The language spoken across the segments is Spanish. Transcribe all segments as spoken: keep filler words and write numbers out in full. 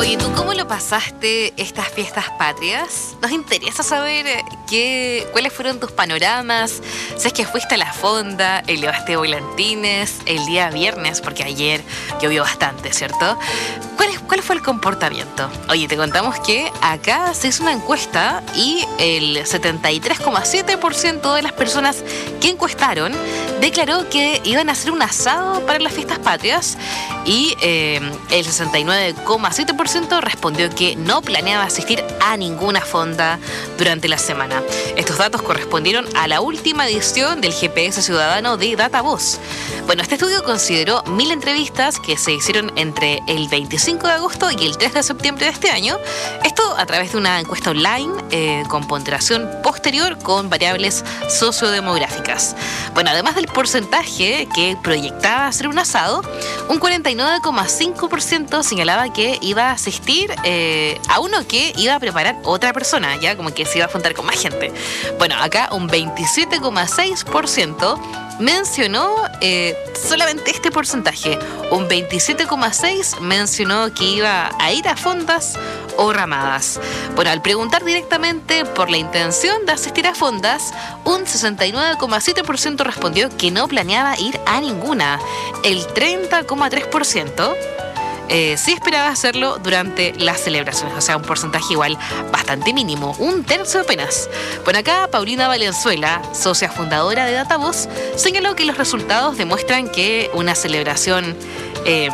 Oye, ¿tú cómo lo pasaste estas fiestas patrias? Nos interesa saber qué, cuáles fueron tus panoramas, si es que fuiste a la fonda, elevaste volantines, el día viernes, porque ayer llovió bastante, ¿cierto? ¿Cuál, es, ¿Cuál fue el comportamiento? Oye, te contamos que acá se hizo una encuesta y el setenta y tres coma siete por ciento de las personas que encuestaron declaró que iban a hacer un asado para las fiestas patrias y eh, el sesenta y nueve coma siete por ciento respondió que no planeaba asistir a ninguna fonda durante la semana. Estos datos correspondieron a la última edición del G P S Ciudadano de Datavoz. Bueno, este estudio consideró mil entrevistas que se hicieron entre el veinticinco de agosto y el tres de septiembre de este año. Esto a través de una encuesta online eh, con ponderación posterior con variables sociodemográficas. Bueno, además del porcentaje que proyectaba hacer un asado, un cuarenta y nueve coma cinco por ciento señalaba que iba a asistir eh, a uno que iba a preparar otra persona, ya como que se iba a juntar con más gente. Bueno, acá un veintisiete coma seis por ciento mencionó eh, solamente este porcentaje. Un veintisiete coma seis por ciento mencionó que iba a ir a fondas o ramadas. Bueno, al preguntar directamente por la intención de asistir a fondas, un sesenta y nueve coma siete por ciento respondió que no planeaba ir a ninguna. El treinta coma tres por ciento Eh, sí esperaba hacerlo durante las celebraciones, o sea, un porcentaje igual bastante mínimo, un tercio apenas. Bueno, acá Paulina Valenzuela, socia fundadora de Datavoz, señaló que los resultados demuestran que una celebración eh,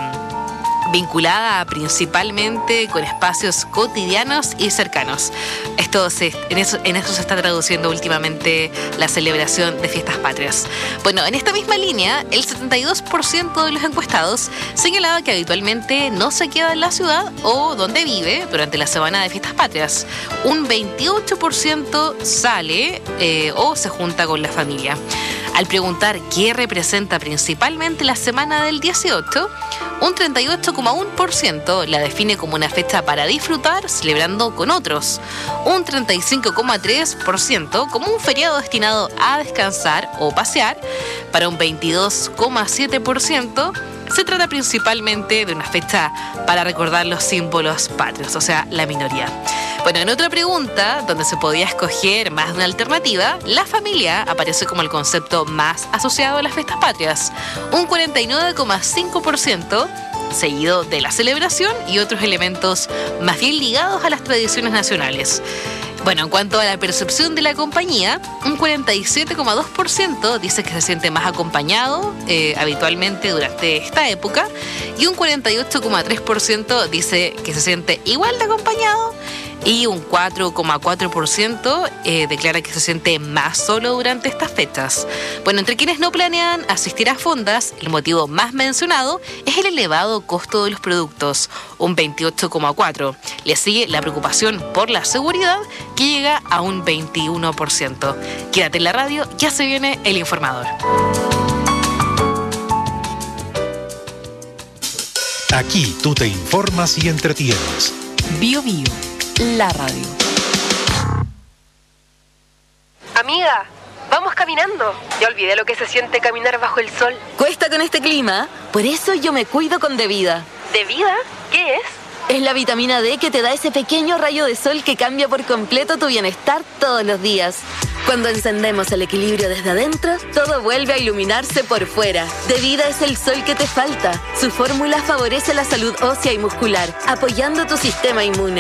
vinculada principalmente con espacios cotidianos y cercanos. Esto se, en, eso, en eso se está traduciendo últimamente la celebración de fiestas patrias. Bueno, en esta misma línea, el setenta y dos por ciento de los encuestados señalaba que habitualmente no se queda en la ciudad o donde vive durante la semana de fiestas patrias. Un veintiocho por ciento sale eh, o se junta con la familia. Al preguntar qué representa principalmente la semana del dieciocho, un treinta y ocho coma uno por ciento la define como una fecha para disfrutar celebrando con otros, un treinta y cinco coma tres por ciento como un feriado destinado a descansar o pasear, para un veintidós coma siete por ciento se trata principalmente de una fecha para recordar los símbolos patrios, o sea, la minoría. Bueno, en otra pregunta, donde se podía escoger más de una alternativa, la familia aparece como el concepto más asociado a las fiestas patrias. Un cuarenta y nueve coma cinco por ciento seguido de la celebración y otros elementos más bien ligados a las tradiciones nacionales. Bueno, en cuanto a la percepción de la compañía, un cuarenta y siete coma dos por ciento dice que se siente más acompañado eh, habitualmente durante esta época y un cuarenta y ocho coma tres por ciento dice que se siente igual de acompañado y un cuatro coma cuatro por ciento eh, declara que se siente más solo durante estas fechas. Bueno, entre quienes no planean asistir a fondas, el motivo más mencionado es el elevado costo de los productos, un veintiocho coma cuatro por ciento. Le sigue la preocupación por la seguridad, que llega a un veintiuno por ciento. Quédate en la radio, ya se viene el informador. Aquí tú te informas y entretienes. Bio Bio, la radio. Amiga, vamos caminando. Ya olvidé lo que se siente caminar bajo el sol. Cuesta con este clima, por eso yo me cuido con Devida. ¿Devida? ¿Qué es? Es la vitamina D que te da ese pequeño rayo de sol que cambia por completo tu bienestar todos los días. Cuando encendemos el equilibrio desde adentro, todo vuelve a iluminarse por fuera. Devida es el sol que te falta. Su fórmula favorece la salud ósea y muscular, apoyando tu sistema inmune.